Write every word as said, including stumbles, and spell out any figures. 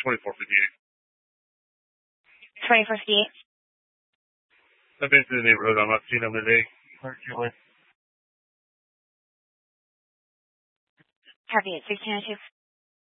twenty-four fifty-eight. twenty-four fifty-eight. I've been to the neighborhood. I'm not seeing them today. Copy it. sixteen oh two.